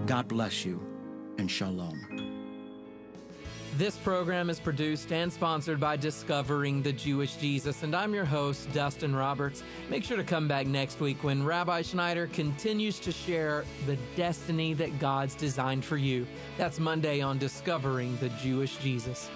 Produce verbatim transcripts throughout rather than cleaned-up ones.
God bless you, and shalom. This program is produced and sponsored by Discovering the Jewish Jesus, and I'm your host, Dustin Roberts. Make sure to come back next week when Rabbi Schneider continues to share the destiny that God's designed for you. That's Monday on Discovering the Jewish Jesus.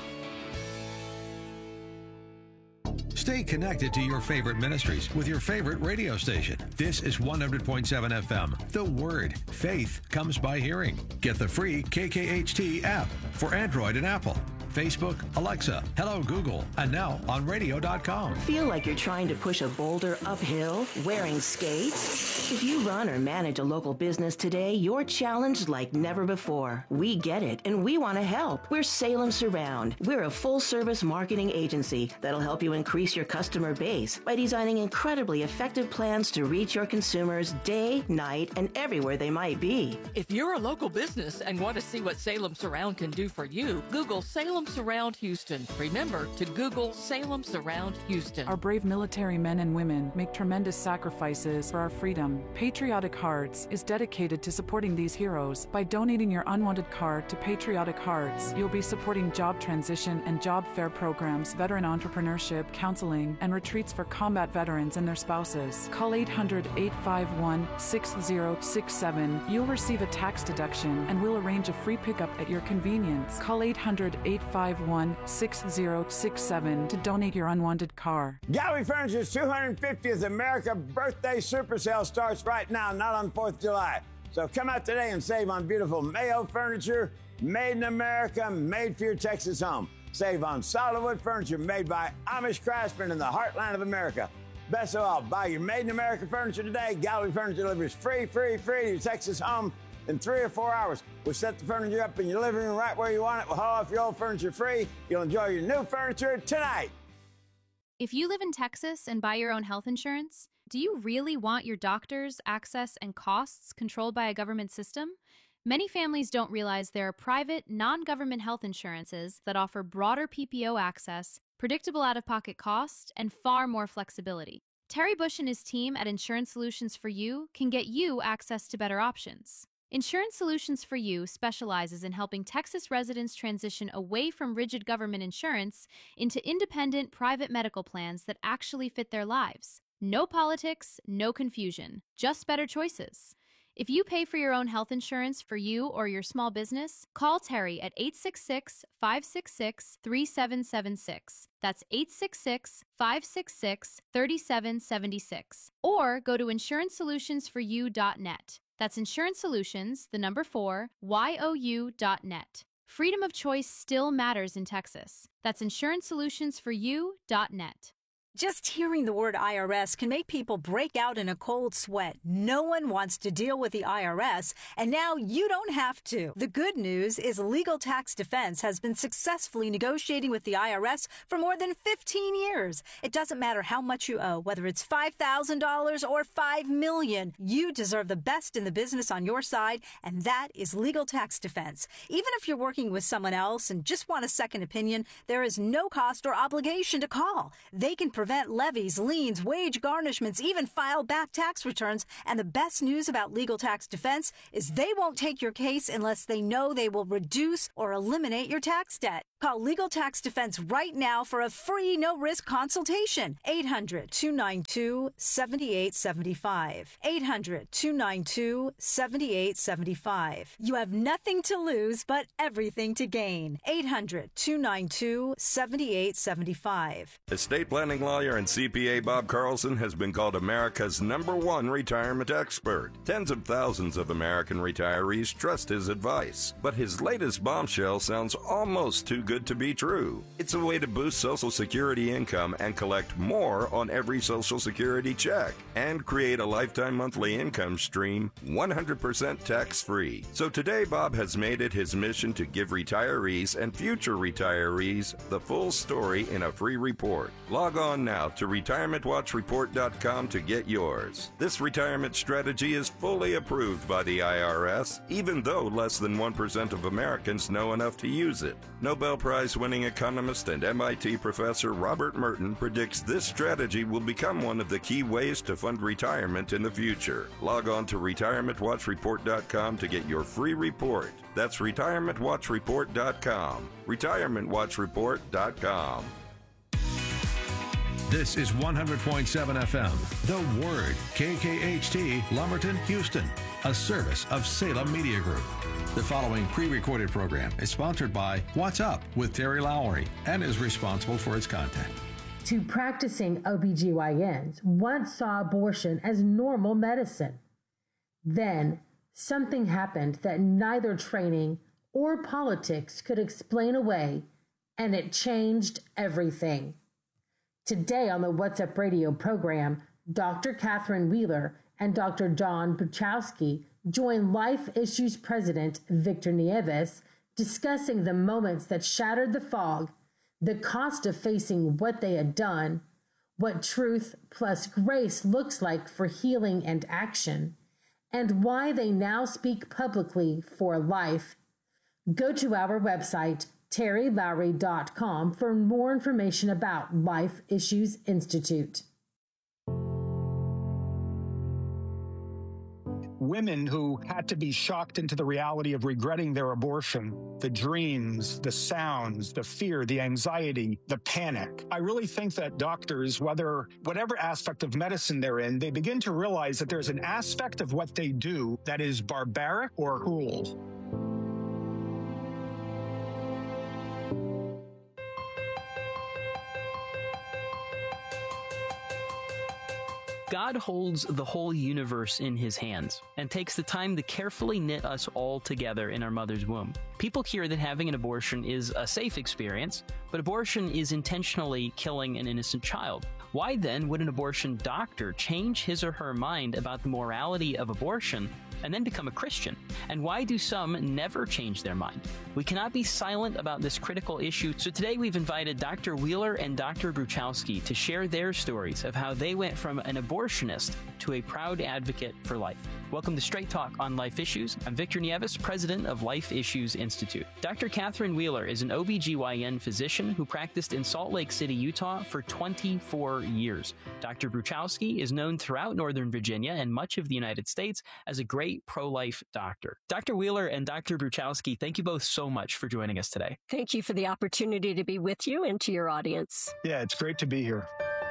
Stay connected to your favorite ministries with your favorite radio station. This is one hundred point seven F M. The Word. Faith comes by hearing. Get the free K K H T app for Android and Apple. Facebook, Alexa, Hello Google, and now on radio dot com. Feel like you're trying to push a boulder uphill wearing skates? If you run or manage a local business today, you're challenged like never before. We get it, and we want to help. We're Salem Surround. We're a full-service marketing agency that'll help you increase your customer base by designing incredibly effective plans to reach your consumers day, night, and everywhere they might be. If you're a local business and want to see what Salem Surround can do for you, Google Salem Surround Houston. Remember to Google Salem Surround Houston. Our brave military men and women make tremendous sacrifices for our freedom. Patriotic Hearts is dedicated to supporting these heroes. By donating your unwanted card to Patriotic Hearts, you'll be supporting job transition and job fair programs, veteran entrepreneurship, counseling, and retreats for combat veterans and their spouses. Call eight hundred, eight five one, six zero six seven. You'll receive a tax deduction and we'll arrange a free pickup at your convenience. Call eight hundred, eight five one, six zero six seven to donate your unwanted car. Gallery Furniture's two hundred fiftieth America Birthday Super Sale starts right now, not on fourth of July. So come out today and save on beautiful Mayo furniture, made in America, made for your Texas home. Save on solid wood furniture made by Amish craftsmen in the heartland of America. Best of all, buy your made in America furniture today. Gallery Furniture delivers free, free, free to your Texas home in three or four hours. We'll set the furniture up in your living room right where you want it. We'll haul off your old furniture free. You'll enjoy your new furniture tonight. If you live in Texas and buy your own health insurance, do you really want your doctors, access, and costs controlled by a government system? Many families don't realize there are private, non-government health insurances that offer broader P P O access, predictable out-of-pocket cost, and far more flexibility. Terry Bush and his team at Insurance Solutions for You can get you access to better options. Insurance Solutions for You specializes in helping Texas residents transition away from rigid government insurance into independent private medical plans that actually fit their lives. No politics, no confusion, just better choices. If you pay for your own health insurance for you or your small business, call Terry at eight six six, five six six, three seven seven six. That's eight six six, five six six, three seven seven six. Or go to insurance solutions for you dot net. That's Insurance Solutions, the number four, Y O U dot net. Freedom of choice still matters in Texas. That's insurance solutions for you dot net. Just hearing the word I R S can make people break out in a cold sweat. No one wants to deal with the I R S, and now you don't have to. The good news is Legal Tax Defense has been successfully negotiating with the I R S for more than fifteen years. It doesn't matter how much you owe, whether it's five thousand dollars or five million dollars. You deserve the best in the business on your side, and that is Legal Tax Defense. Even if you're working with someone else and just want a second opinion, there is no cost or obligation to call. They can prevent levies, liens, wage garnishments, even file back tax returns. And the best news about Legal Tax Defense is they won't take your case unless they know they will reduce or eliminate your tax debt. Call Legal Tax Defense right now for a free no-risk consultation. eight hundred, two nine two, seven eight seven five. eight hundred, two nine two, seven eight seven five. You have nothing to lose but everything to gain. eight hundred, two nine two, seven eight seven five. Estate planning lawyer and C P A Bob Carlson has been called America's number one retirement expert. Tens of thousands of American retirees trust his advice. But his latest bombshell sounds almost too good to be true. It's a way to boost Social Security income and collect more on every Social Security check and create a lifetime monthly income stream one hundred percent tax-free. So today, Bob has made it his mission to give retirees and future retirees the full story in a free report. Log on on now to retirement watch report dot com to get yours. This retirement strategy is fully approved by the I R S, even though less than one percent of Americans know enough to use it. Nobel Prize-winning economist and M I T professor Robert Merton predicts this strategy will become one of the key ways to fund retirement in the future. Log on to retirement watch report dot com to get your free report. That's retirement watch report dot com. retirement watch report dot com. This is one hundred point seven F M, The Word, K K H T, Lumberton, Houston, a service of Salem Media Group. The following pre-recorded program is sponsored by What's Up with Terry Lowry and is responsible for its content. Two practicing O B G Y Ns once saw abortion as normal medicine. Then, something happened that neither training or politics could explain away, and it changed everything. Today on the What's Up Radio program, Doctor Catherine Wheeler and Doctor John Bruchowski join Life Issues President Victor Nieves discussing the moments that shattered the fog, the cost of facing what they had done, what truth plus grace looks like for healing and action, and why they now speak publicly for life. Go to our website, terry lowry dot com, for more information about Life Issues Institute. Women who had to be shocked into the reality of regretting their abortion, the dreams, the sounds, the fear, the anxiety, the panic. I really think that doctors, whether whatever aspect of medicine they're in, they begin to realize that there's an aspect of what they do that is barbaric or cruel. God holds the whole universe in his hands and takes the time to carefully knit us all together in our mother's womb. People hear that having an abortion is a safe experience, but abortion is intentionally killing an innocent child. Why then would an abortion doctor change his or her mind about the morality of abortion and then become a Christian? And why do some never change their mind? We cannot be silent about this critical issue, so today we've invited Doctor Wheeler and Doctor Bruchowski to share their stories of how they went from an abortionist to a proud advocate for life. Welcome to Straight Talk on Life Issues. I'm Victor Nieves, president of Life Issues Institute. Doctor Catherine Wheeler is an O B G Y N physician who practiced in Salt Lake City, Utah for twenty-four years. Doctor Bruchowski is known throughout Northern Virginia and much of the United States as a great pro-life doctor. Doctor Wheeler and Doctor Bruchowski, thank you both so much for joining us today. Thank you for the opportunity to be with you and to your audience. Yeah, it's great to be here.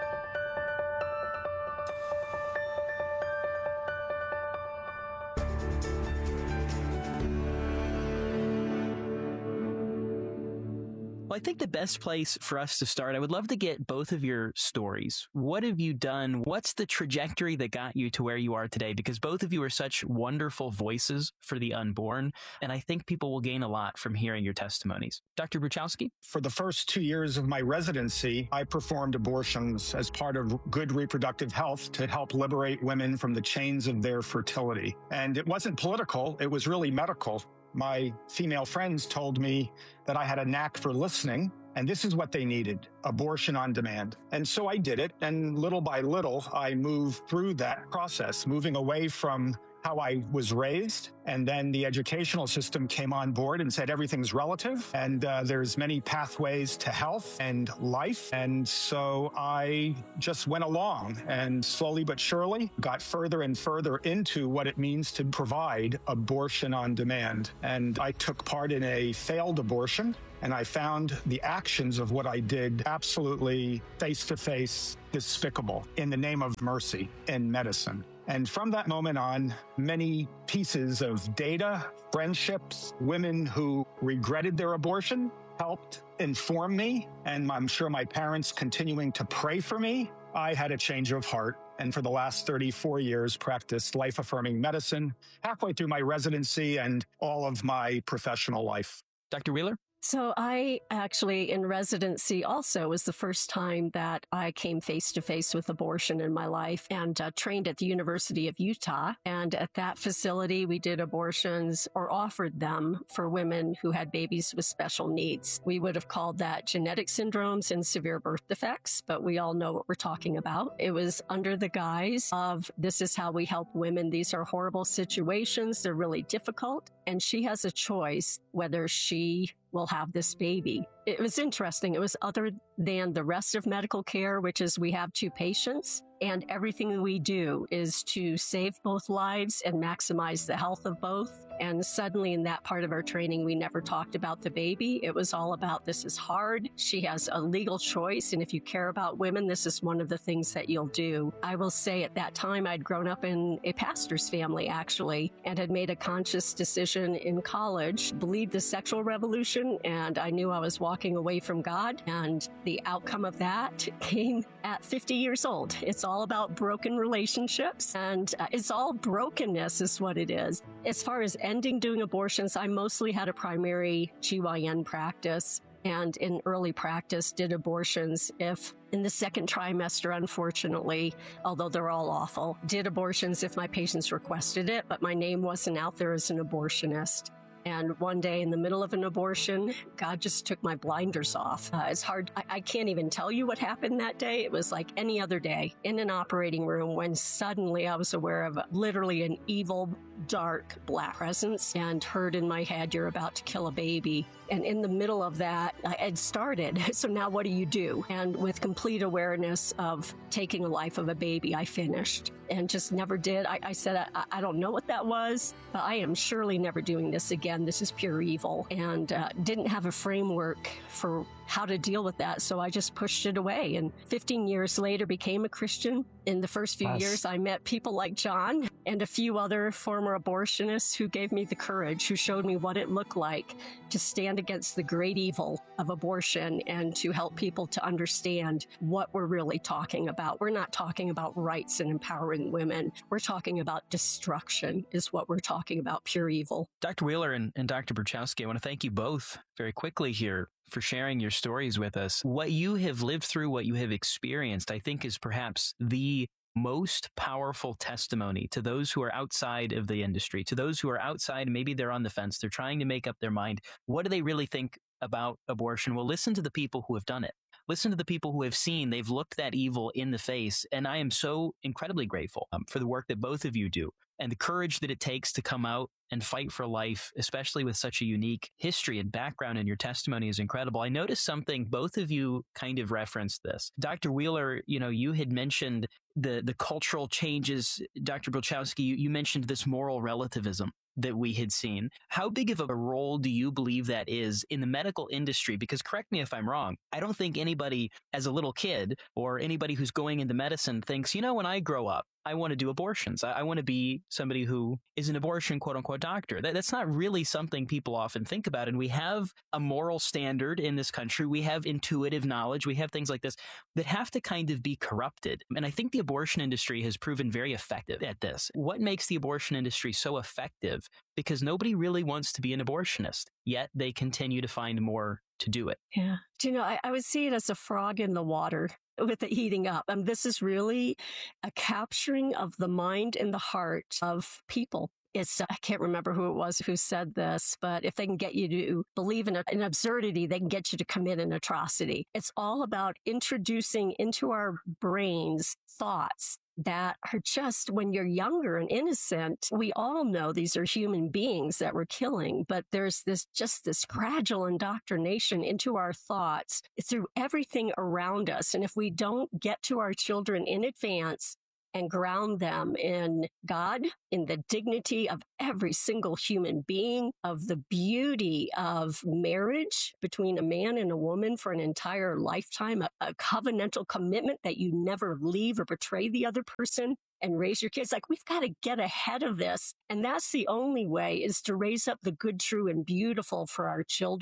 Well, I think the best place for us to start, I would love to get both of your stories. What have you done? What's the trajectory that got you to where you are today? Because both of you are such wonderful voices for the unborn, and I think people will gain a lot from hearing your testimonies. Doctor Bruchowski? For the first two years of my residency, I performed abortions as part of good reproductive health to help liberate women from the chains of their fertility. And it wasn't political, it was really medical. My female friends told me that I had a knack for listening, and this is what they needed, abortion on demand. And so I did it, and little by little, I moved through that process, moving away from how I was raised. And then the educational system came on board and said everything's relative, and uh, there's many pathways to health and life. And so I just went along and slowly but surely got further and further into what it means to provide abortion on demand. And I took part in a failed abortion, and I found the actions of what I did absolutely face-to-face despicable in the name of mercy in medicine. And from that moment on, many pieces of data, friendships, women who regretted their abortion helped inform me. And I'm sure my parents continuing to pray for me. I had a change of heart. And for the last thirty-four years, practiced life-affirming medicine halfway through my residency and all of my professional life. Doctor Wheeler? So I actually, in residency also, was the first time that I came face to face with abortion in my life, and uh, trained at the University of Utah. And at that facility, we did abortions or offered them for women who had babies with special needs. We would have called that genetic syndromes and severe birth defects, but we all know what we're talking about. It was under the guise of, this is how we help women. These are horrible situations. They're really difficult. And she has a choice whether she will have this baby. It was interesting. It was other than the rest of medical care, which is we have two patients, and everything we do is to save both lives and maximize the health of both. And suddenly in that part of our training, we never talked about the baby. It was all about, this is hard. She has a legal choice. And if you care about women, this is one of the things that you'll do. I will say at that time, I'd grown up in a pastor's family, actually, and had made a conscious decision in college, believed the sexual revolution, and I knew I was walking away from God. And the outcome of that came at fifty years old. It's all about broken relationships, and uh, it's all brokenness is what it is. As far as ending doing abortions, I mostly had a primary G Y N practice, and in early practice did abortions if in the second trimester, unfortunately, although they're all awful, did abortions if my patients requested it, but my name wasn't out there as an abortionist. And one day in the middle of an abortion, God just took my blinders off. Uh, it's hard. I, I can't even tell you what happened that day. It was like any other day in an operating room when suddenly I was aware of literally an evil, dark black presence and heard in my head, you're about to kill a baby. And in the middle of that, I had started. So now what do you do? And with complete awareness of taking a life of a baby, I finished and just never did. I, I said, I, I don't know what that was, but I am surely never doing this again. This is pure evil, and uh, didn't have a framework for how to deal with that. So I just pushed it away. And fifteen years later, became a Christian. In the first few Yes. years, I met people like John and a few other former abortionists who gave me the courage, who showed me what it looked like to stand against the great evil of abortion and to help people to understand what we're really talking about. We're not talking about rights and empowering women. We're talking about destruction is what we're talking about, pure evil. Doctor Wheeler and, and Doctor Bruchowski, I want to thank you both very quickly here for sharing your stories with us. What you have lived through, what you have experienced, I think is perhaps the most powerful testimony to those who are outside of the industry, to those who are outside, maybe they're on the fence, they're trying to make up their mind. What do they really think about abortion? Well, listen to the people who have done it. Listen to the people who have seen, they've looked that evil in the face. And I am so incredibly grateful um, for the work that both of you do and the courage that it takes to come out and fight for life, especially with such a unique history and background, and your testimony is incredible. I noticed something, both of you kind of referenced this. Doctor Wheeler, you know, you had mentioned the, the cultural changes. Doctor Bruchowski, you, you mentioned this moral relativism that we had seen. How big of a role do you believe that is in the medical industry? Because correct me if I'm wrong, I don't think anybody as a little kid or anybody who's going into medicine thinks, you know, when I grow up, I want to do abortions. I, I want to be somebody who is an abortion, quote unquote, doctor. That, that's not really something people often think about. And we have a moral standard in this country. We have intuitive knowledge. We have things like this that have to kind of be corrupted. And I think the abortion industry has proven very effective at this. What makes the abortion industry so effective? Because nobody really wants to be an abortionist, yet they continue to find more to do it. Yeah. Do you know, I, I would see it as a frog in the water with it heating up. And this is really a capturing of the mind and the heart of people. It's, I can't remember who it was who said this, but if they can get you to believe in a, an absurdity, they can get you to commit an atrocity. It's all about introducing into our brains thoughts that are just, when you're younger and innocent, we all know these are human beings that we're killing, but there's this just this gradual indoctrination into our thoughts through everything around us. And if we don't get to our children in advance and ground them in God, in the dignity of every single human being, of the beauty of marriage between a man and a woman for an entire lifetime, a, a covenantal commitment that you never leave or betray the other person and raise your kids. Like, we've got to get ahead of this. And that's the only way, is to raise up the good, true, and beautiful for our children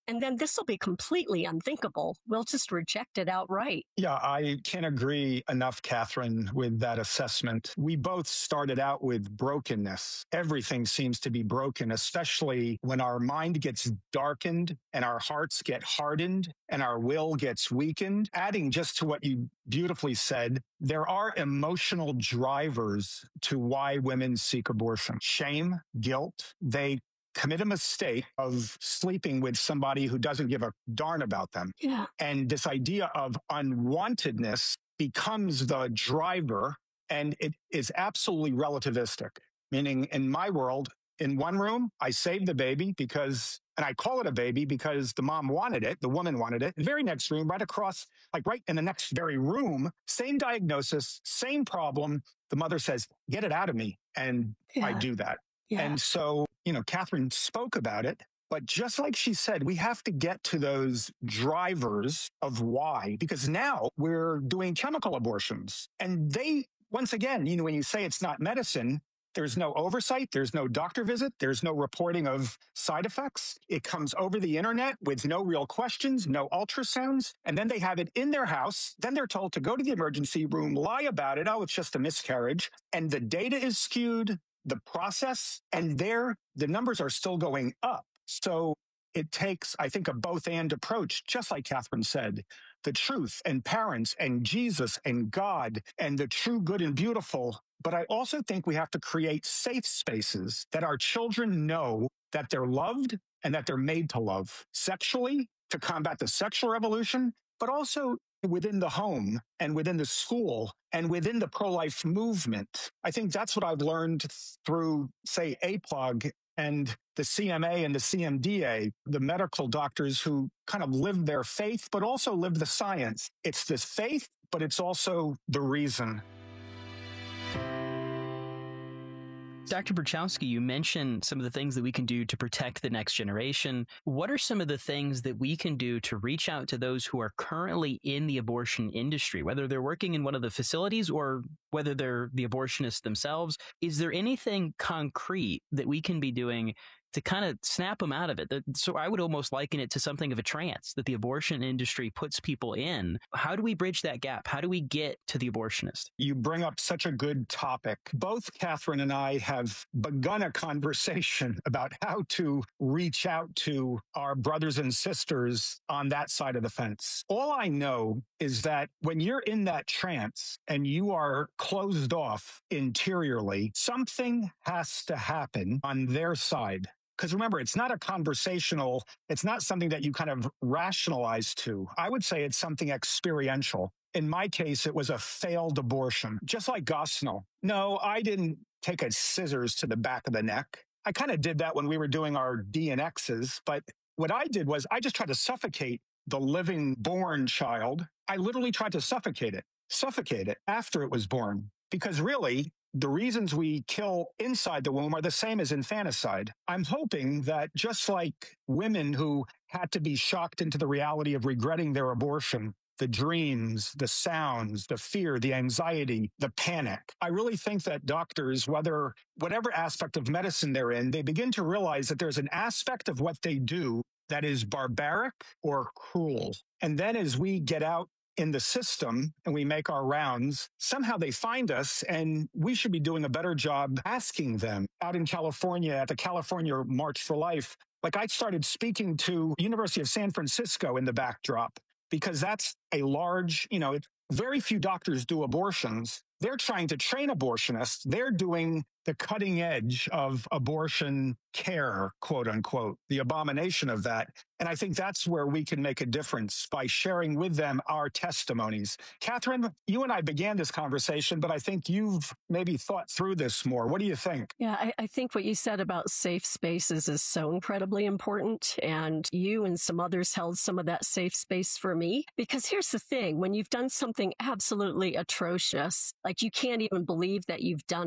And then this will be completely unthinkable. We'll just reject it outright. Yeah, I can't agree enough, Catherine, with that assessment. We both started out with brokenness. Everything seems to be broken, especially when our mind gets darkened and our hearts get hardened and our will gets weakened. Adding just to what you beautifully said, there are emotional drivers to why women seek abortion. Shame, guilt. They commit a mistake of sleeping with somebody who doesn't give a darn about them. Yeah. And this idea of unwantedness becomes the driver, and it is absolutely relativistic. Meaning, in my world, in one room, I saved the baby because, and I call it a baby because the mom wanted it, the woman wanted it. The very next room, right across, like right in the next very room, same diagnosis, same problem. The mother says, get it out of me. And Yeah. I do that. Yeah. And so, you know, Catherine spoke about it, but just like she said, we have to get to those drivers of why, because now we're doing chemical abortions. And they, once again, you know, when you say it's not medicine, there's no oversight, there's no doctor visit, there's no reporting of side effects. It comes over the internet with no real questions, no ultrasounds, and then they have it in their house. Then they're told to go to the emergency room, lie about it. Oh, it's just a miscarriage. And the data is skewed, the process, and there the numbers are still going up. So it takes, I think, a both and approach, just like Catherine said, the truth and parents and Jesus and God and the true, good, and beautiful. But I also think we have to create safe spaces that our children know that they're loved and that they're made to love sexually, to combat the sexual revolution, but also within the home and within the school and within the pro-life movement. I think that's what I've learned through, say, A P L O G and the C M A and the C M D A, the medical doctors who kind of live their faith, but also live the science. It's this faith, but it's also the reason. Doctor Berchowski, you mentioned some of the things that we can do to protect the next generation. What are some of the things that we can do to reach out to those who are currently in the abortion industry, whether they're working in one of the facilities or whether they're the abortionists themselves? Is there anything concrete that we can be doing to kind of snap them out of it? So I would almost liken it to something of a trance that the abortion industry puts people in. How do we bridge that gap? How do we get to the abortionist? You bring up such a good topic. Both Catherine and I have begun a conversation about how to reach out to our brothers and sisters on that side of the fence. All I know is that when you're in that trance and you are closed off interiorly, something has to happen on their side. Because remember, it's not a conversational, it's not something that you kind of rationalize to. I would say it's something experiential. In my case, it was a failed abortion, just like Gosnell. No, I didn't take a scissors to the back of the neck. I kind of did that when we were doing our D and X's, but what I did was I just tried to suffocate the living born child. I literally tried to suffocate it, suffocate it after it was born. Because really, the reasons we kill inside the womb are the same as infanticide. I'm hoping that just like women who had to be shocked into the reality of regretting their abortion, the dreams, the sounds, the fear, the anxiety, the panic, I really think that doctors, whether whatever aspect of medicine they're in, they begin to realize that there's an aspect of what they do that is barbaric or cruel. And then as we get out in the system and we make our rounds, somehow they find us, and we should be doing a better job asking them. Out in California at the California March for Life, like I started speaking to University of San Francisco in the backdrop, because that's a large, you know, it, very few doctors do abortions. They're trying to train abortionists. They're doing the cutting edge of abortion care, quote unquote, the abomination of that. And I think that's where we can make a difference by sharing with them our testimonies. Catherine, you and I began this conversation, but I think you've maybe thought through this more. What do you think? Yeah, I, I think what you said about safe spaces is so incredibly important. And you and some others held some of that safe space for me. Because here's the thing, when you've done something absolutely atrocious, like you can't even believe that you've done it,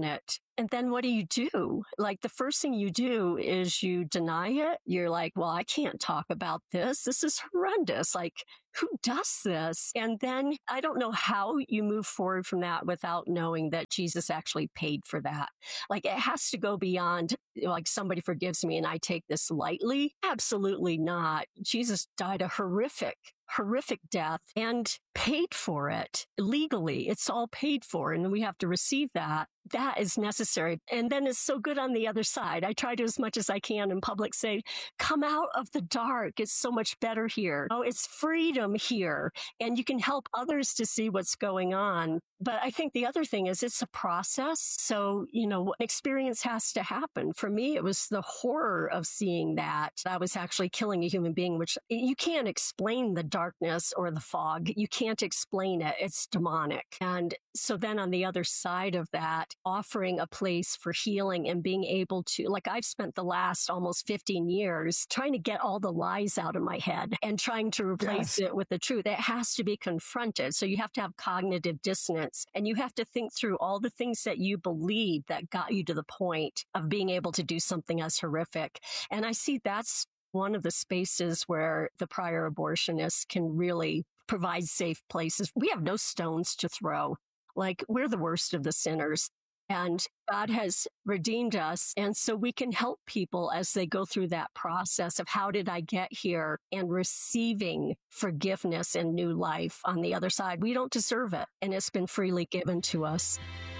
And then what do you do? Like the first thing you do is you deny it. You're like, well, I can't talk about this. This is horrendous. Like, who does this? And then I don't know how you move forward from that without knowing that Jesus actually paid for that. Like it has to go beyond like somebody forgives me and I take this lightly. Absolutely not. Jesus died a horrific horrific death and paid for it legally. It's all paid for and we have to receive that. That is necessary. And then it's so good on the other side. I try to, as much as I can in public, say, come out of the dark. It's so much better here. Oh, it's freedom here. And you can help others to see what's going on. But I think the other thing is it's a process. So, you know, experience has to happen. For me, it was the horror of seeing that I was actually killing a human being, which you can't explain the darkness or the fog. You can't explain it. It's demonic. And so then on the other side of that, offering a place for healing and being able to, like I've spent the last almost fifteen years trying to get all the lies out of my head and trying to replace yes. it with the truth. It has to be confronted. So you have to have cognitive dissonance and you have to think through all the things that you believe that got you to the point of being able to do something as horrific. And I see that's one of the spaces where the prior abortionists can really provide safe places. We have no stones to throw. Like we're the worst of the sinners. And God has redeemed us. And so we can help people as they go through that process of how did I get here and receiving forgiveness and new life on the other side. We don't deserve it. And it's been freely given to us.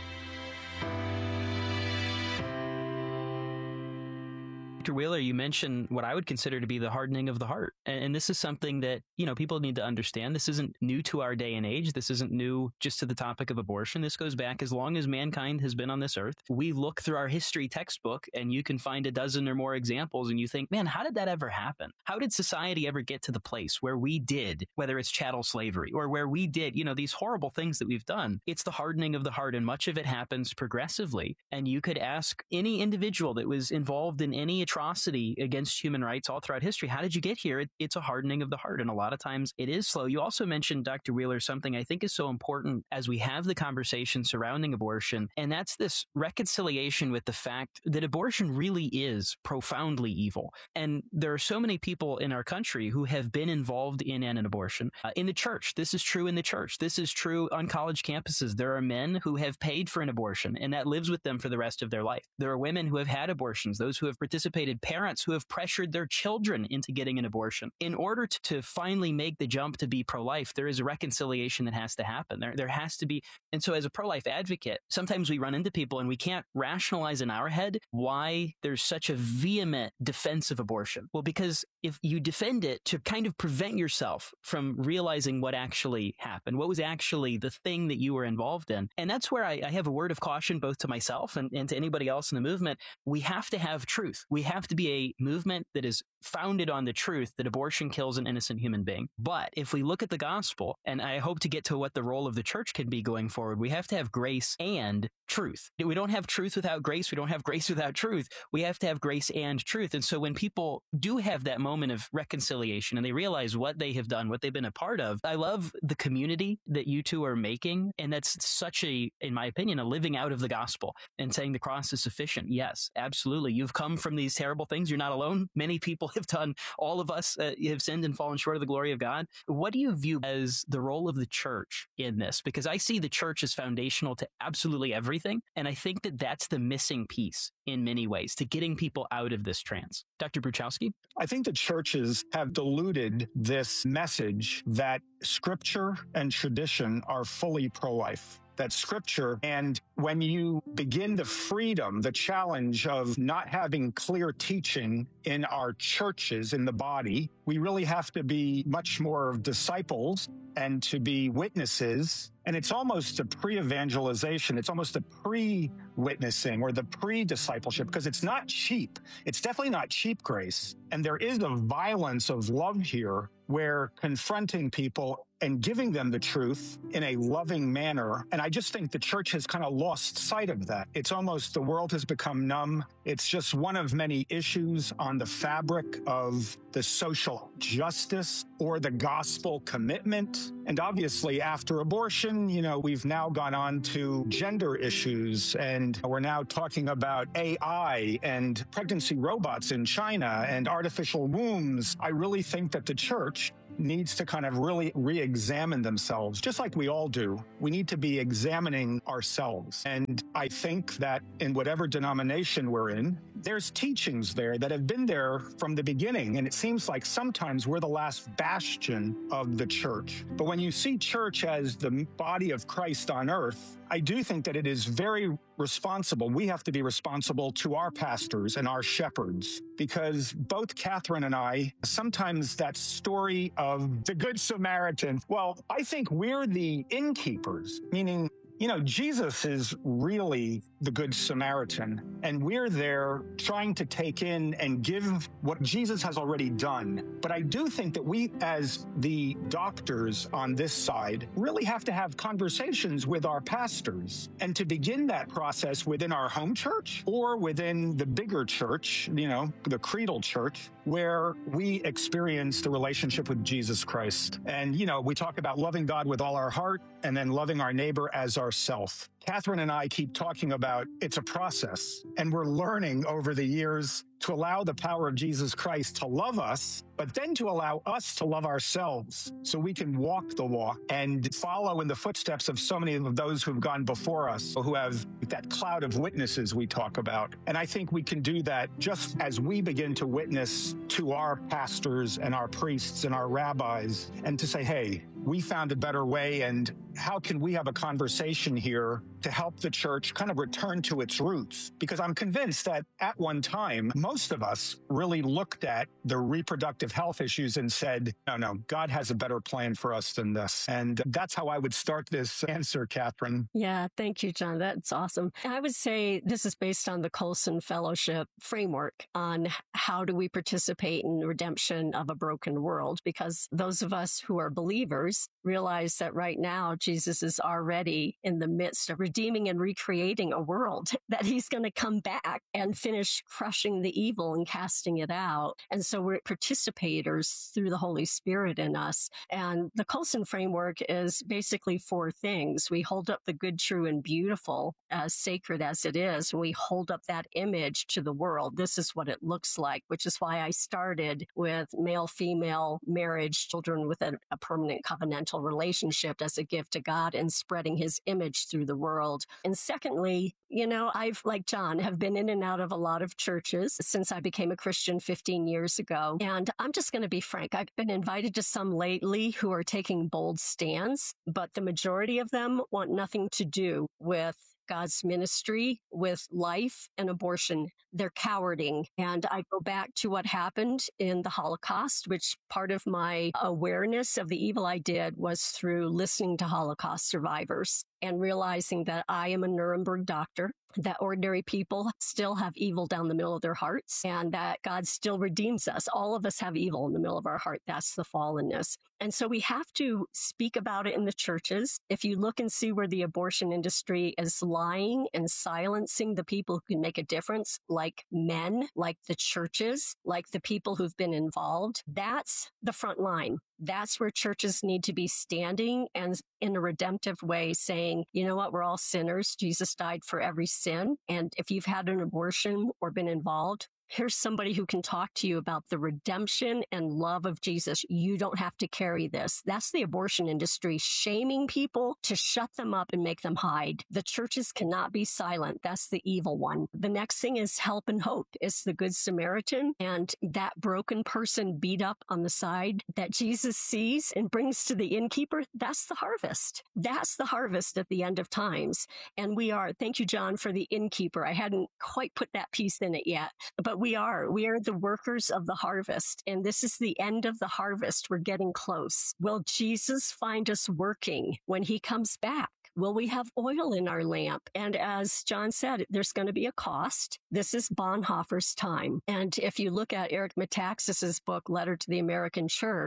Doctor Wheeler, you mentioned what I would consider to be the hardening of the heart. And this is something that, you know, people need to understand. This isn't new to our day and age. This isn't new just to the topic of abortion. This goes back as long as mankind has been on this earth. We look through our history textbook and you can find a dozen or more examples and you think, man, how did that ever happen? How did society ever get to the place where we did, whether it's chattel slavery or where we did, you know, these horrible things that we've done? It's the hardening of the heart, and much of it happens progressively. And you could ask any individual that was involved in any atrocity against human rights all throughout history, how did you get here? It, it's a hardening of the heart. And a lot of times it is slow. You also mentioned, Doctor Wheeler, something I think is so important as we have the conversation surrounding abortion. And that's this reconciliation with the fact that abortion really is profoundly evil. And there are so many people in our country who have been involved in an abortion. Uh, in the church, this is true in the church. This is true on college campuses. There are men who have paid for an abortion and that lives with them for the rest of their life. There are women who have had abortions, those who have participated, parents who have pressured their children into getting an abortion. In order to, to finally make the jump to be pro-life, there is a reconciliation that has to happen. There, there has to be. And so as a pro-life advocate, sometimes we run into people and we can't rationalize in our head why there's such a vehement defense of abortion. Well, because if you defend it to kind of prevent yourself from realizing what actually happened, what was actually the thing that you were involved in. And that's where I, I have a word of caution both to myself and, and to anybody else in the movement. We have to have truth. We have to be a movement that is founded on the truth that abortion kills an innocent human being. But if we look at the gospel, and I hope to get to what the role of the church can be going forward, we have to have grace and truth. We don't have truth without grace. We don't have grace without truth. We have to have grace and truth. And so when people do have that moment of reconciliation and they realize what they have done, what they've been a part of, I love the community that you two are making. And that's such a, in my opinion, a living out of the gospel and saying the cross is sufficient. Yes, absolutely. You've come from these terrible things. You're not alone. Many people have done. All of us uh, have sinned and fallen short of the glory of God. What do you view as the role of the church in this? Because I see the church as foundational to absolutely everything. And I think that that's the missing piece in many ways to getting people out of this trance. Doctor Bruchowski? I think the churches have diluted this message that scripture and tradition are fully pro-life. That scripture, and when you begin the freedom, the challenge of not having clear teaching in our churches, in the body, we really have to be much more of disciples and to be witnesses. And it's almost a pre-evangelization. It's almost a pre-witnessing or the pre-discipleship, because it's not cheap. It's definitely not cheap grace. And there is a violence of love here where confronting people and giving them the truth in a loving manner. And I just think the church has kind of lost sight of that. It's almost the world has become numb. It's just one of many issues on the fabric of the social justice or the gospel commitment. And obviously, after abortion, you know, we've now gone on to gender issues, and we're now talking about A I and pregnancy robots in China and artificial wombs. I really think that the church needs to kind of really re-examine themselves, just like we all do. We need to be examining ourselves. And I think that in whatever denomination we're in, there's teachings there that have been there from the beginning. And it seems like sometimes we're the last bastion of the church. But when you see church as the body of Christ on earth, I do think that it is very responsible. We have to be responsible to our pastors and our shepherds, because both Catherine and I, sometimes that story of the Good Samaritan, well, I think we're the innkeepers, meaning, you know, Jesus is really the Good Samaritan, and we're there trying to take in and give what Jesus has already done. But I do think that we, as the doctors on this side, really have to have conversations with our pastors, and to begin that process within our home church or within the bigger church, you know, the creedal church, where we experience the relationship with Jesus Christ. And, you know, we talk about loving God with all our heart and then loving our neighbor as ourself. Catherine and I keep talking about it's a process, and we're learning over the years to allow the power of Jesus Christ to love us, but then to allow us to love ourselves so we can walk the walk and follow in the footsteps of so many of those who've gone before us, who have that cloud of witnesses we talk about. And I think we can do that just as we begin to witness to our pastors and our priests and our rabbis, and to say, hey, we found a better way, and how can we have a conversation here to help the church kind of return to its roots? Because I'm convinced that at one time, most of us really looked at the reproductive health issues and said, no, no, God has a better plan for us than this. And that's how I would start this answer, Catherine. Yeah, thank you, John. That's awesome. I would say this is based on the Colson Fellowship framework on how do we participate in the redemption of a broken world, because those of us who are believers realize that right now Jesus is already in the midst of redeeming and recreating a world, that he's going to come back and finish crushing the evil and casting it out. And so we're participators through the Holy Spirit in us. And the Colson framework is basically four things. We hold up the good, true, and beautiful, as sacred as it is. We hold up that image to the world. This is what it looks like, which is why I started with male-female marriage, children with a, a permanent covenantal relationship as a gift to God, and spreading his image through the world. And secondly, you know, I've, like John, have been in and out of a lot of churches since I became a Christian fifteen years ago. And I'm just going to be frank. I've been invited to some lately who are taking bold stands, but the majority of them want nothing to do with God's ministry, with life and abortion. They're cowarding. And I go back to what happened in the Holocaust, which part of my awareness of the evil I did was through listening to Holocaust survivors and realizing that I am a Nuremberg doctor, that ordinary people still have evil down the middle of their hearts, and that God still redeems us. All of us have evil in the middle of our heart. That's the fallenness. And so we have to speak about it in the churches. If you look and see where the abortion industry is lying and silencing the people who can make a difference, like men, like the churches, like the people who've been involved, that's the front line. That's where churches need to be standing and in a redemptive way saying, you know what, we're all sinners. Jesus died for every sin. And if you've had an abortion or been involved, here's somebody who can talk to you about the redemption and love of Jesus. You don't have to carry this. That's the abortion industry, shaming people to shut them up and make them hide. The churches cannot be silent. That's the evil one. The next thing is help and hope. It's the Good Samaritan, and that broken person beat up on the side that Jesus sees and brings to the innkeeper. That's the harvest. That's the harvest at the end of times. And we are, thank you, John, for the innkeeper. I hadn't quite put that piece in it yet, but we are. We are the workers of the harvest, and this is the end of the harvest. We're getting close. Will Jesus find us working when he comes back? Will we have oil in our lamp? And as John said, there's going to be a cost. This is Bonhoeffer's time. And if you look at Eric Metaxas's book, Letter to the American Church,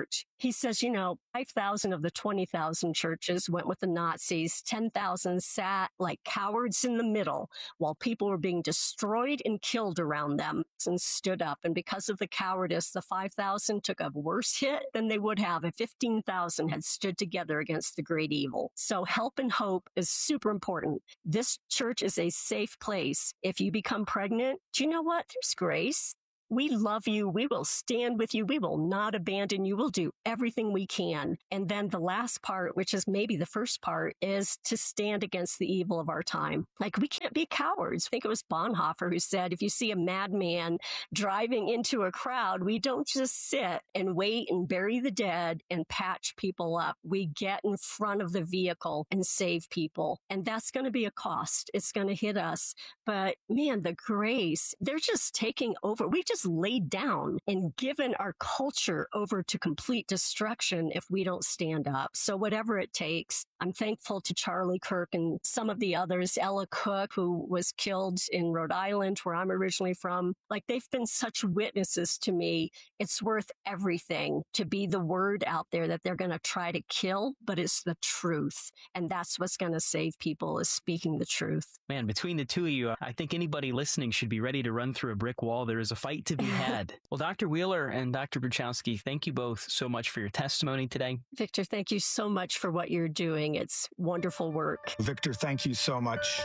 He says, you know, five thousand of the twenty thousand churches went with the Nazis. ten thousand sat like cowards in the middle while people were being destroyed and killed around them and stood up. And because of the cowardice, the five thousand took a worse hit than they would have if fifteen thousand had stood together against the great evil. So help and hope is super important. This church is a safe place. If you become pregnant, do you know what? There's grace. We love you. We will stand with you. We will not abandon you. We'll do everything we can. And then the last part, which is maybe the first part, is to stand against the evil of our time. Like, we can't be cowards. I think it was Bonhoeffer who said, if you see a madman driving into a crowd, we don't just sit and wait and bury the dead and patch people up. We get in front of the vehicle and save people. And that's going to be a cost. It's going to hit us. But man, the grace, they're just taking over. We just laid down and given our culture over to complete destruction if we don't stand up. So whatever it takes, I'm thankful to Charlie Kirk and some of the others, Ella Cook, who was killed in Rhode Island, where I'm originally from. Like, they've been such witnesses to me. It's worth everything to be the word out there that they're going to try to kill, but it's the truth. And that's what's going to save people, is speaking the truth. Man, between the two of you, I think anybody listening should be ready to run through a brick wall. There is a fight to be had. Well, Doctor Wheeler and Doctor Bruchowski, thank you both so much for your testimony today. Victor, thank you so much for what you're doing. It's wonderful work. Victor, thank you so much.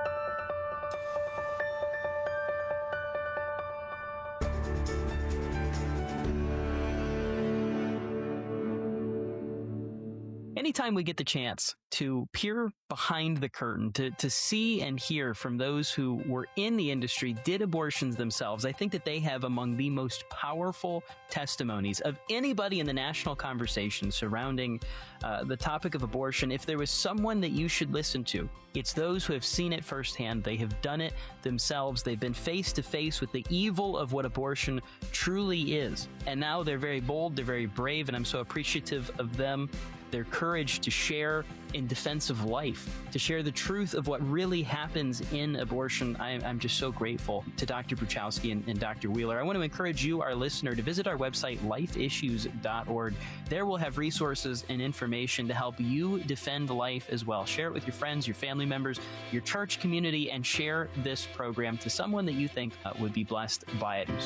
Anytime we get the chance to peer behind the curtain, to, to see and hear from those who were in the industry, did abortions themselves, I think that they have among the most powerful testimonies of anybody in the national conversation surrounding uh, the topic of abortion. If there was someone that you should listen to, it's those who have seen it firsthand. They have done it themselves. They've been face to face with the evil of what abortion truly is. And now they're very bold, they're very brave, and I'm so appreciative of them. Their courage to share in defense of life, to share the truth of what really happens in abortion. I, I'm just so grateful to Doctor Bruchowski and, and Doctor Wheeler. I want to encourage you, our listener, to visit our website, life issues dot org. There we'll have resources and information to help you defend life as well. Share it with your friends, your family members, your church community, and share this program to someone that you think uh, would be blessed by it.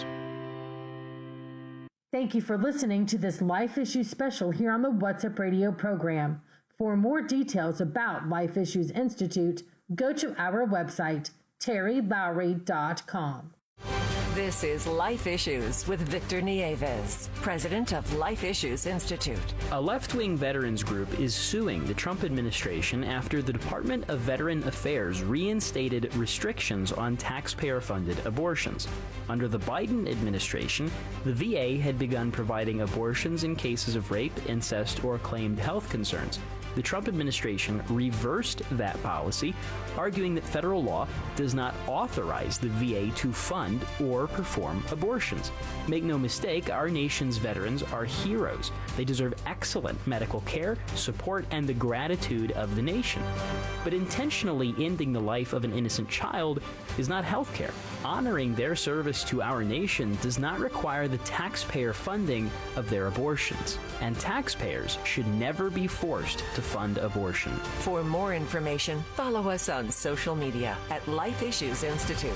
Thank you for listening to this Life Issues special here on the What's Up Radio program. For more details about Life Issues Institute, go to our website, terry lowry dot com. This is Life Issues with Victor Nieves, president of Life Issues Institute. A left-wing veterans group is suing the Trump administration after the Department of Veteran Affairs reinstated restrictions on taxpayer-funded abortions. Under the Biden administration, the V A had begun providing abortions in cases of rape, incest, or claimed health concerns. The Trump administration reversed that policy, arguing that federal law does not authorize the V A to fund or perform abortions. Make no mistake, our nation's veterans are heroes. They deserve excellent medical care, support, and the gratitude of the nation. But intentionally ending the life of an innocent child is not health care. Honoring their service to our nation does not require the taxpayer funding of their abortions. And taxpayers should never be forced to fund abortion. For more information, follow us on social media at Life Issues Institute.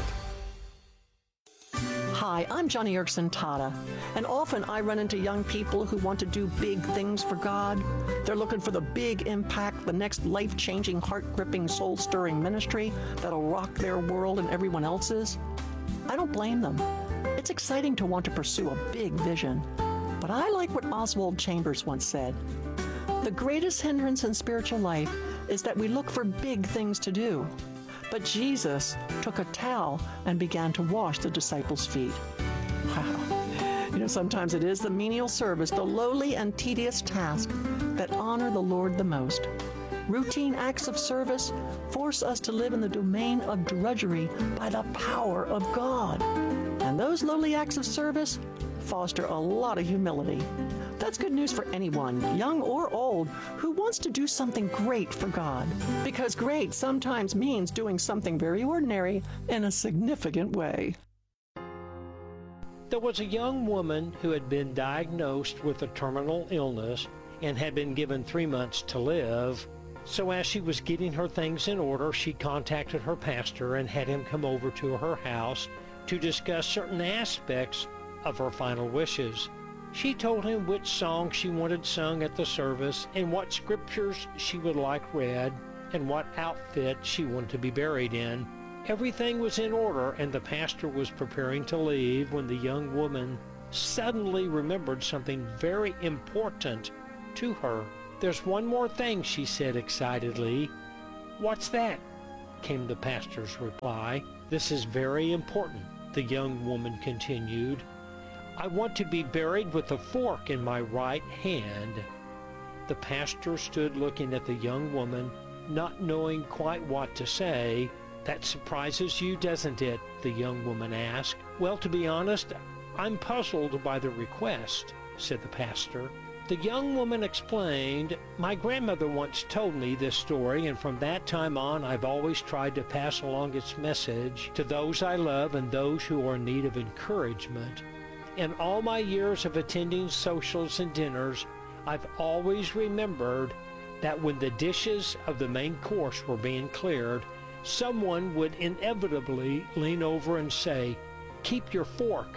Hi, I'm Johnny Erickson Tata, and often I run into young people who want to do big things for God. They're looking for the big impact, the next life-changing, heart-gripping, soul-stirring ministry that'll rock their world and everyone else's. I don't blame them. It's exciting to want to pursue a big vision, but I like what Oswald Chambers once said. The greatest hindrance in spiritual life is that we look for big things to do. But Jesus took a towel and began to wash the disciples' feet. Wow. You know, sometimes it is the menial service, the lowly and tedious task that honor the Lord the most. Routine acts of service force us to live in the domain of drudgery by the power of God. And those lowly acts of service foster a lot of humility. That's good news for anyone, young or old, who wants to do something great for God. Because great sometimes means doing something very ordinary in a significant way. There was a young woman who had been diagnosed with a terminal illness and had been given three months to live. So as she was getting her things in order, she contacted her pastor and had him come over to her house to discuss certain aspects of her final wishes. She told him which song she wanted sung at the service and what scriptures she would like read and what outfit she wanted to be buried in. Everything was in order, and the pastor was preparing to leave when the young woman suddenly remembered something very important to her. "There's one more thing," she said excitedly. "What's that?" came the pastor's reply. "This is very important," the young woman continued. "I want to be buried with a fork in my right hand." The pastor stood looking at the young woman, not knowing quite what to say. "That surprises you, doesn't it?" the young woman asked. "Well, to be honest, I'm puzzled by the request," said the pastor. The young woman explained, "My grandmother once told me this story, and from that time on I've always tried to pass along its message to those I love and those who are in need of encouragement. In all my years of attending socials and dinners, I've always remembered that when the dishes of the main course were being cleared, someone would inevitably lean over and say, 'Keep your fork.'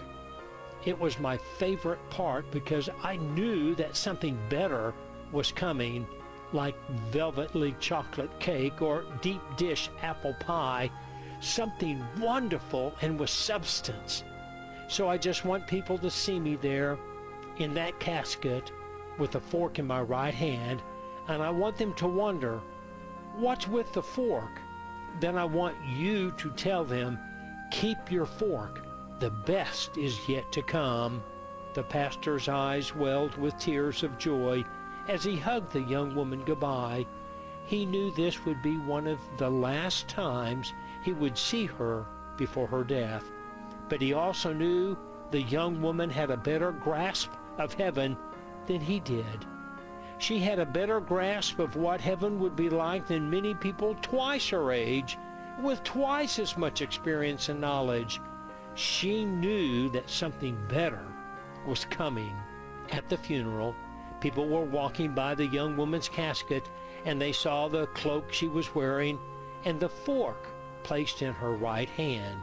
It was my favorite part because I knew that something better was coming, like velvetly chocolate cake or deep dish apple pie, something wonderful and with substance. So I just want people to see me there in that casket with a fork in my right hand, and I want them to wonder, what's with the fork? Then I want you to tell them, 'Keep your fork. The best is yet to come.'" The pastor's eyes welled with tears of joy as he hugged the young woman goodbye. He knew this would be one of the last times he would see her before her death. But he also knew the young woman had a better grasp of heaven than he did. She had a better grasp of what heaven would be like than many people twice her age, with twice as much experience and knowledge. She knew that something better was coming. At the funeral, people were walking by the young woman's casket, and they saw the cloak she was wearing and the fork placed in her right hand.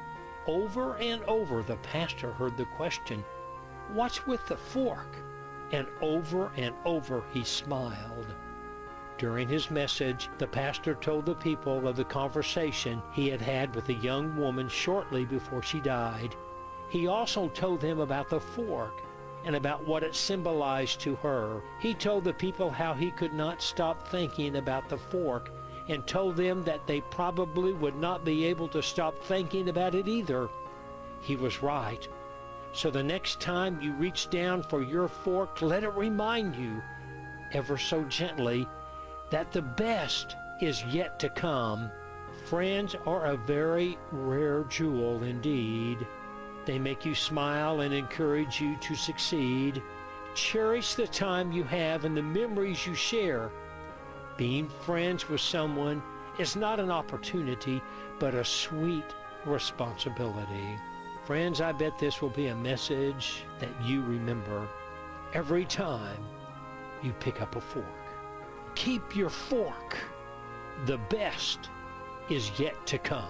Over and over the pastor heard the question, "What's with the fork?" And over and over he smiled. During his message, the pastor told the people of the conversation he had had with the young woman shortly before she died. He also told them about the fork and about what it symbolized to her. He told the people how he could not stop thinking about the fork, and told them that they probably would not be able to stop thinking about it either. He was right. So the next time you reach down for your fork, let it remind you, ever so gently, that the best is yet to come. Friends are a very rare jewel indeed. They make you smile and encourage you to succeed. Cherish the time you have and the memories you share. Being friends with someone is not an opportunity, but a sweet responsibility. Friends, I bet this will be a message that you remember every time you pick up a fork. Keep your fork. The best is yet to come.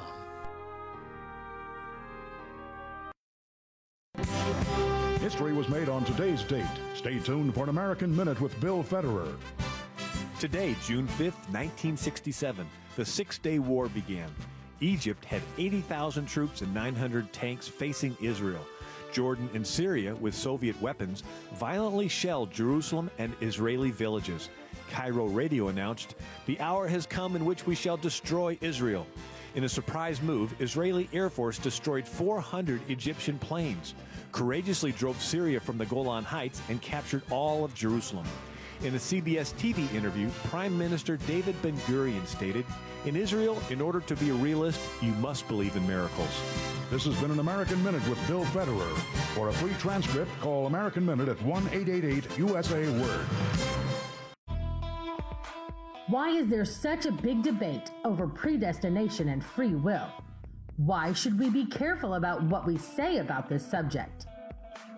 History was made on today's date. Stay tuned for an American Minute with Bill Federer. Today, June fifth, nineteen sixty-seven, the Six-Day War began. Egypt had eighty thousand troops and nine hundred tanks facing Israel. Jordan and Syria, with Soviet weapons, violently shelled Jerusalem and Israeli villages. Cairo radio announced, "The hour has come in which we shall destroy Israel." In a surprise move, Israeli Air Force destroyed four hundred Egyptian planes, courageously drove Syria from the Golan Heights, and captured all of Jerusalem. In a C B S T V interview, Prime Minister David Ben-Gurion stated, "In Israel, in order to be a realist, you must believe in miracles." This has been an American Minute with Bill Federer. For a free transcript, call American Minute at one eight eight eight U S A Word. Why is there such a big debate over predestination and free will? Why should we be careful about what we say about this subject?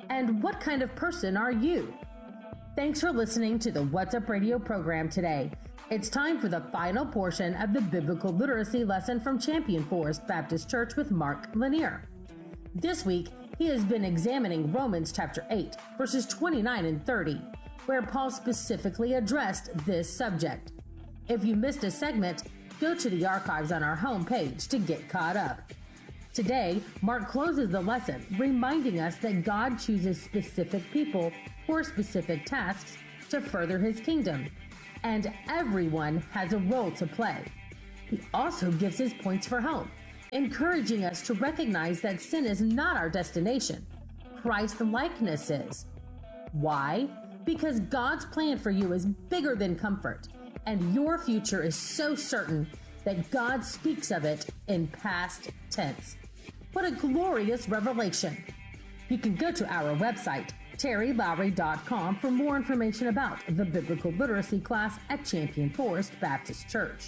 And what kind of person are you? Thanks for listening to the What's Up Radio program today. It's time for the final portion of the biblical literacy lesson from Champion Forest Baptist Church with Mark Lanier. This week, he has been examining Romans chapter eight, verses twenty-nine and thirty, where Paul specifically addressed this subject. If you missed a segment, go to the archives on our homepage to get caught up. Today, Mark closes the lesson, reminding us that God chooses specific people for specific tasks to further his kingdom, and everyone has a role to play. He also gives his points for hope, encouraging us to recognize that sin is not our destination. Christ-likeness is. Why? Because God's plan for you is bigger than comfort, and your future is so certain that God speaks of it in past tense. What a glorious revelation. You can go to our website, terry lowry dot com, for more information about the biblical literacy class at Champion Forest Baptist Church.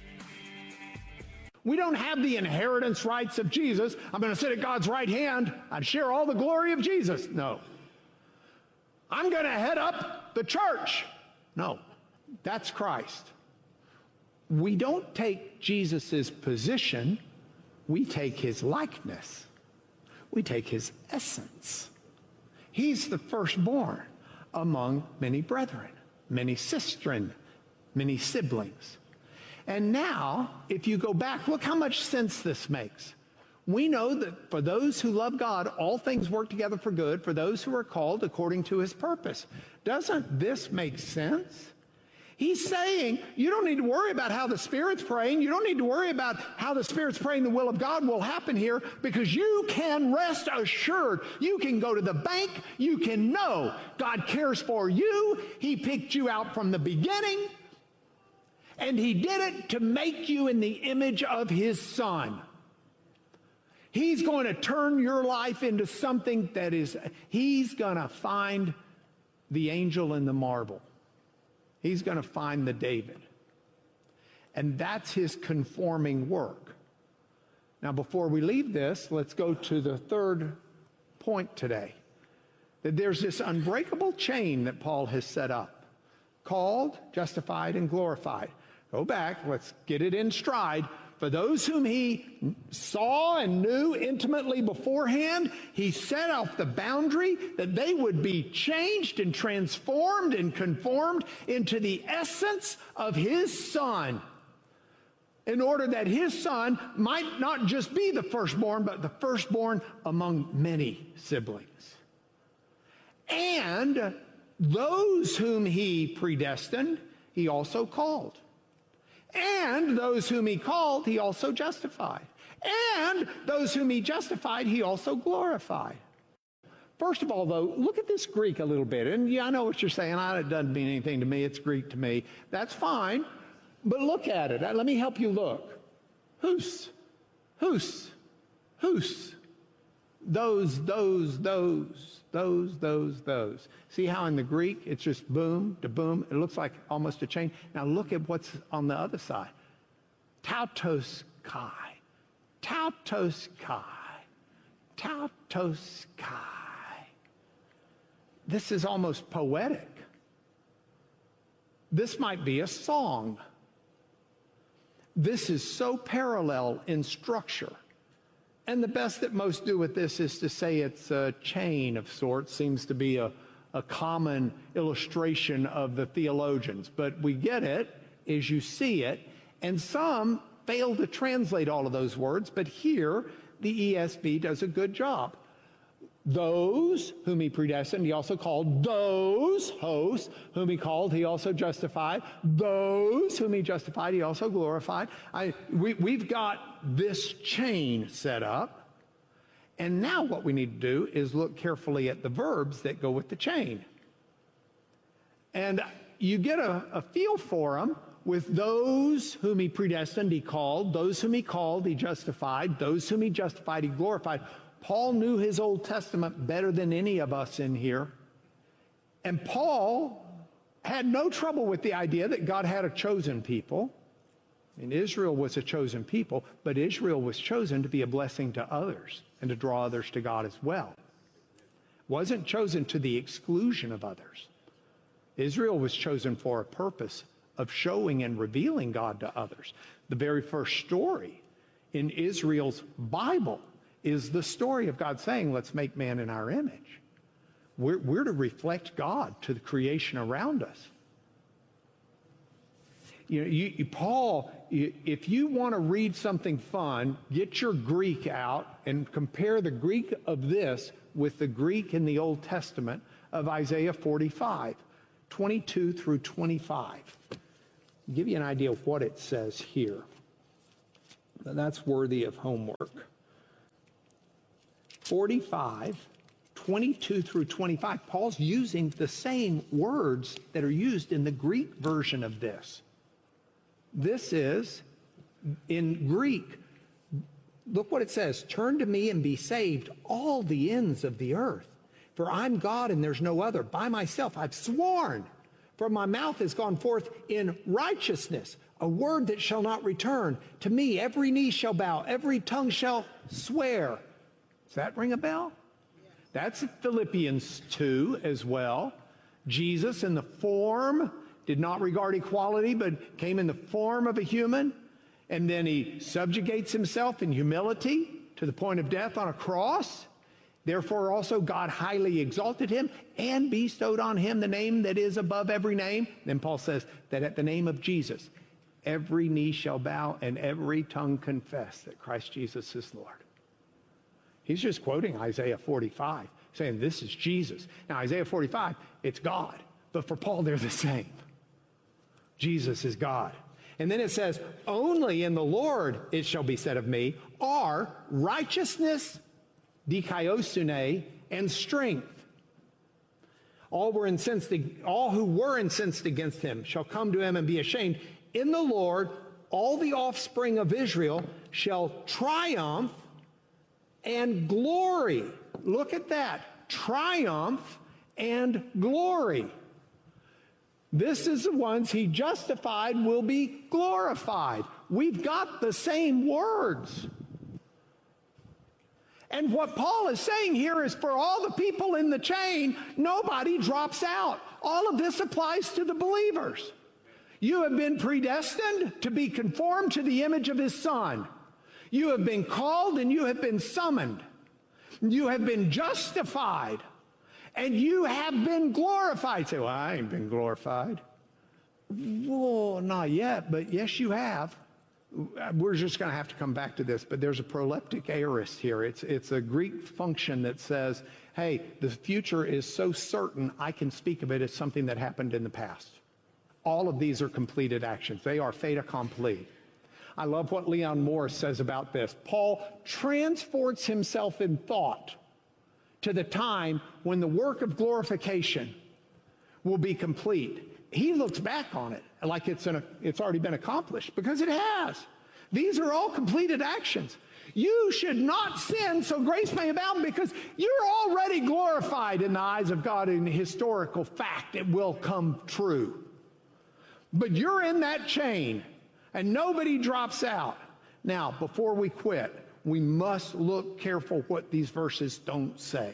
We don't have the inheritance rights of Jesus. I'm going to sit at God's right hand and share all the glory of Jesus. No. I'm going to head up the church. No. That's Christ. We don't take Jesus' position. We take his likeness. We take his essence. He's the firstborn among many brethren, many sistren, many siblings. And now, if you go back, look how much sense this makes. We know that for those who love God, all things work together for good, for those who are called according to his purpose. Doesn't this make sense? He's saying, you don't need to worry about how the Spirit's praying. You don't need to worry about how the Spirit's praying the will of God will happen here, because you can rest assured. You can go to the bank. You can know God cares for you. He picked you out from the beginning, and he did it to make you in the image of his Son. He's going to turn your life into something that is, he's going to find the angel in the marble. He's going to find the David. And that's his conforming work. Now, before we leave this, let's go to the third point today. That there's this unbreakable chain that Paul has set up. Called, justified, and glorified. Go back, let's get it in stride. For those whom he saw and knew intimately beforehand, he set out the boundary that they would be changed and transformed and conformed into the essence of his Son, in order that his Son might not just be the firstborn, but the firstborn among many siblings. And those whom he predestined, he also called. And those whom he called, he also justified. And those whom he justified, he also glorified. First of all, though, look at this Greek a little bit. And yeah, I know what you're saying. It doesn't mean anything to me. It's Greek to me. That's fine. But look at it. Let me help you look. Hus. Hus. Hus. Those, those, those, those, those, those. See how in the Greek it's just boom to boom? It looks like almost a chain. Now look at what's on the other side. Tautos kai. Tautos kai. Tautos kai. This is almost poetic. This might be a song. This is so parallel in structure. And the best that most do with this is to say it's a chain of sorts. Seems to be a, a common illustration of the theologians. But we get it as you see it. And some fail to translate all of those words. But here, the E S V does a good job. Those whom he predestined, he also called. Those hosts whom he called, he also justified. Those whom he justified, he also glorified. I, we, we've got this chain set up. And now what we need to do is look carefully at the verbs that go with the chain. And you get a, a feel for them with those whom he predestined, he called. Those whom he called, he justified. Those whom he justified, he glorified. Paul knew his Old Testament better than any of us in here. And Paul had no trouble with the idea that God had a chosen people. And Israel was a chosen people, but Israel was chosen to be a blessing to others and to draw others to God as well. wasn't chosen to the exclusion of others. Israel was chosen for a purpose of showing and revealing God to others. The very first story in Israel's Bible is the story of God saying, let's make man in our image. We're, we're to reflect God to the creation around us. You know, you, you, Paul, you, if you want to read something fun, get your Greek out and compare the Greek of this with the Greek in the Old Testament of Isaiah forty-five, twenty-two through twenty-five. I'll give you an idea of what it says here. That's worthy of homework. forty-five, twenty-two through twenty-five, Paul's using the same words that are used in the Greek version of this. This is, in Greek, look what it says, turn to me and be saved, all the ends of the earth. For I'm God and there's no other. By myself I've sworn, from my mouth has gone forth in righteousness, a word that shall not return. To me every knee shall bow, every tongue shall swear. Does that ring a bell? That's Philippians two as well. Jesus in the form, did not regard equality, but came in the form of a human. And then he subjugates himself in humility to the point of death on a cross. Therefore also God highly exalted him and bestowed on him the name that is above every name. Then Paul says that at the name of Jesus, every knee shall bow and every tongue confess that Christ Jesus is Lord. He's just quoting Isaiah forty-five, saying this is Jesus. Now Isaiah forty-five, it's God. But for Paul, they're the same. Jesus is God. And then it says, only in the Lord it shall be said of me, are righteousness, dikaiosune, and strength. All were incensed, all who were incensed against him shall come to him and be ashamed. In the Lord, all the offspring of Israel shall triumph and glory. Look at that. Triumph and glory. This is the ones he justified will be glorified. We've got the same words. And what Paul is saying here is for all the people in the chain, nobody drops out. All of this applies to the believers. You have been predestined to be conformed to the image of his Son. You have been called and you have been summoned. You have been justified. And you have been glorified. Say, well, I ain't been glorified. Well, not yet, but yes, you have. We're just going to have to come back to this, but there's a proleptic aorist here. It's, it's a Greek function that says, hey, the future is so certain I can speak of it as something that happened in the past. All of these are completed actions. They are fait accompli. I love what Leon Morris says about this. Paul transports himself in thought to the time when the work of glorification will be complete. He looks back on it like it's, an, it's already been accomplished, because it has. These are all completed actions. You should not sin so grace may abound, because you're already glorified in the eyes of God. In historical fact, it will come true. But you're in that chain, and nobody drops out. Now, before we quit, we must look careful what these verses don't say.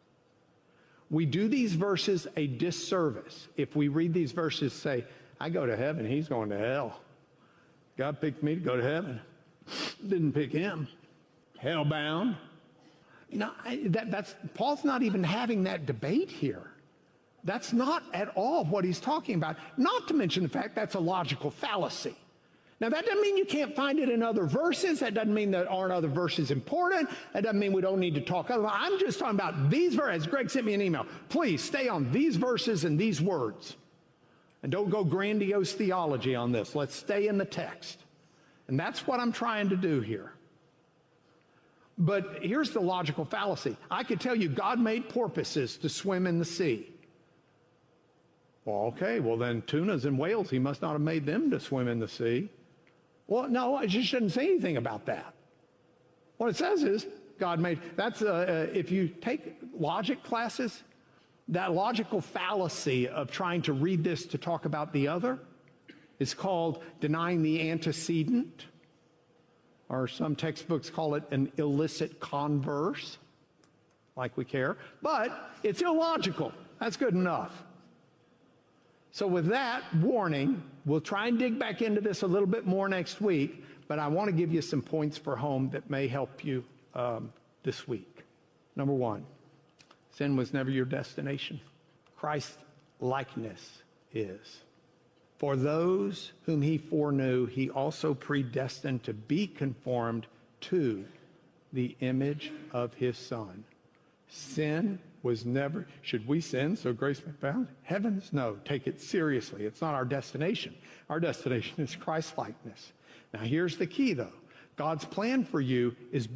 We do these verses a disservice if we read these verses, say, I go to heaven, he's going to hell. God picked me to go to heaven. Didn't pick him. Hellbound. No, I, that, that's, Paul's not even having that debate here. That's not at all what he's talking about. Not to mention the fact that's a logical fallacy. Now, that doesn't mean you can't find it in other verses. That doesn't mean that aren't other verses important. That doesn't mean we don't need to talk otherwise. I'm just talking about these verses. Greg sent me an email. Please stay on these verses and these words. And don't go grandiose theology on this. Let's stay in the text. And that's what I'm trying to do here. But here's the logical fallacy. I could tell you God made porpoises to swim in the sea. Well, okay, well then tunas and whales, he must not have made them to swim in the sea. Well, no, it just doesn't say anything about that. What it says is God made, that's, uh, uh, if you take logic classes, that logical fallacy of trying to read this to talk about the other is called denying the antecedent, or some textbooks call it an illicit converse. like we care, but it's illogical. That's good enough. So with that warning, we'll try and dig back into this a little bit more next week, but I want to give you some points for home that may help you um, this week. Number one, sin was never your destination. Christ's likeness is. For those whom he foreknew, he also predestined to be conformed to the image of his Son. Sin was never, should we sin so grace may abound? Heavens, no. Take it seriously. It's not our destination. Our destination is Christ-likeness. Now here's the key, though. God's plan for you is